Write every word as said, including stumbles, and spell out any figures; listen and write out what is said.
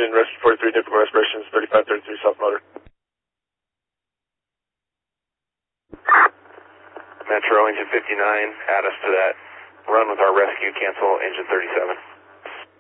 engine, rescue forty-three, different respirations, thirty-five thirty-three south motor. Metro engine fifty-nine, add us to that run with our rescue, cancel engine thirty-seven.